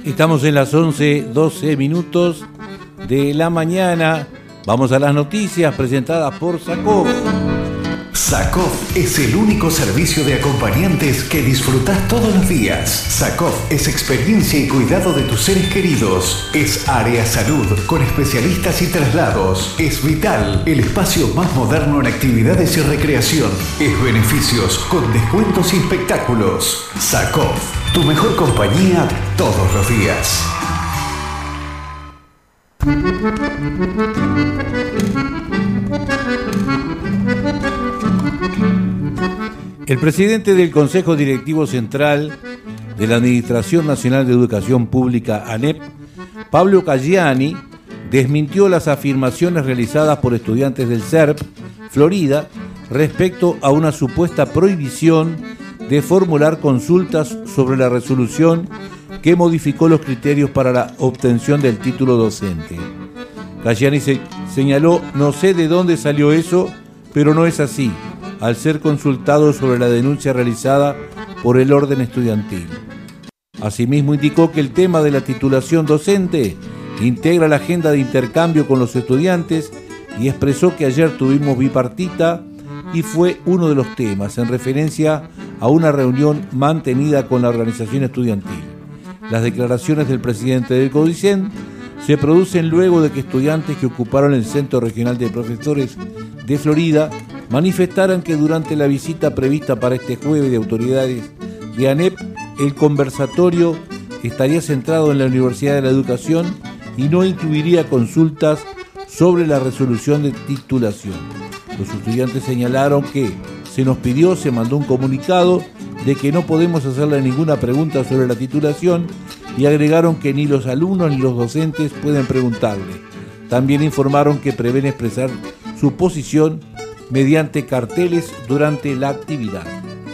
Estamos en las 11:12 minutos de la mañana. Vamos a las noticias presentadas por SACOF. SACOF es el único servicio de acompañantes que disfrutás todos los días. SACOF es experiencia y cuidado de tus seres queridos. Es área salud con especialistas y traslados. Es Vital, el espacio más moderno en actividades y recreación. Es beneficios con descuentos y espectáculos. SACOF, tu mejor compañía todos los días. El presidente del Consejo Directivo Central de la Administración Nacional de Educación Pública, ANEP, Pablo Caggiani, desmintió las afirmaciones realizadas por estudiantes del CERP, Florida, respecto a una supuesta prohibición de formular consultas sobre la resolución que modificó los criterios para la obtención del título docente. Caggiani señaló: no sé de dónde salió eso, pero no es así, al ser consultado sobre la denuncia realizada por el orden estudiantil. Asimismo, indicó que el tema de la titulación docente integra la agenda de intercambio con los estudiantes y expresó que ayer tuvimos bipartita y fue uno de los temas, en referencia a una reunión mantenida con la organización estudiantil. Las declaraciones del presidente del CODICEN se producen luego de que estudiantes que ocuparon el Centro Regional de Profesores de Florida manifestaran que durante la visita prevista para este jueves de autoridades de ANEP, el conversatorio estaría centrado en la Universidad de la Educación y no incluiría consultas sobre la resolución de titulación. Los estudiantes señalaron que se mandó un comunicado de que no podemos hacerle ninguna pregunta sobre la titulación y agregaron que ni los alumnos ni los docentes pueden preguntarle. También informaron que prevén expresar su posición mediante carteles durante la actividad.